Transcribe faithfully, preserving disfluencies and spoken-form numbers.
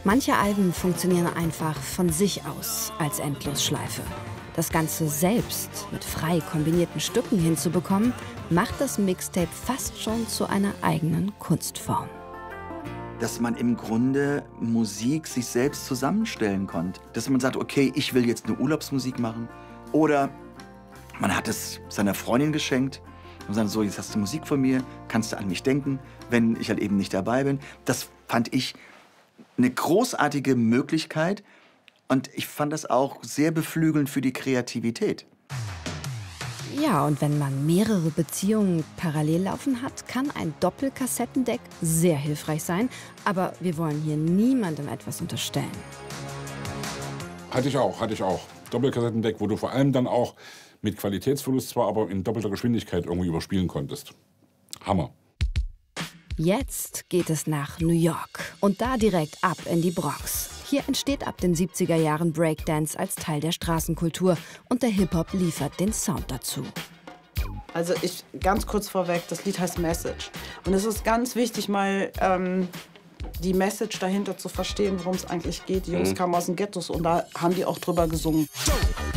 Manche Alben funktionieren einfach von sich aus als Endlosschleife. Das Ganze selbst mit frei kombinierten Stücken hinzubekommen, macht das Mixtape fast schon zu einer eigenen Kunstform. Dass man im Grunde Musik sich selbst zusammenstellen konnte. Dass man sagt, okay, ich will jetzt eine Urlaubsmusik machen. Oder man hat es seiner Freundin geschenkt und sagt so, jetzt hast du Musik von mir, kannst du an mich denken, wenn ich halt eben nicht dabei bin. Das fand ich eine großartige Möglichkeit und ich fand das auch sehr beflügelnd für die Kreativität. Ja, und wenn man mehrere Beziehungen parallel laufen hat, kann ein Doppelkassettendeck sehr hilfreich sein. Aber wir wollen hier niemandem etwas unterstellen. Hatte ich auch, hatte ich auch. Doppelkassettendeck, wo du vor allem dann auch mit Qualitätsverlust zwar, aber in doppelter Geschwindigkeit irgendwie überspielen konntest. Hammer. Jetzt geht es nach New York und da direkt ab in die Bronx. Hier entsteht ab den siebziger Jahren Breakdance als Teil der Straßenkultur und der Hip-Hop liefert den Sound dazu. Also ich, ganz kurz vorweg, das Lied heißt Message. Und es ist ganz wichtig, mal ähm, die Message dahinter zu verstehen, worum es eigentlich geht. Die Jungs mhm. kamen aus den Ghettos und da haben die auch drüber gesungen.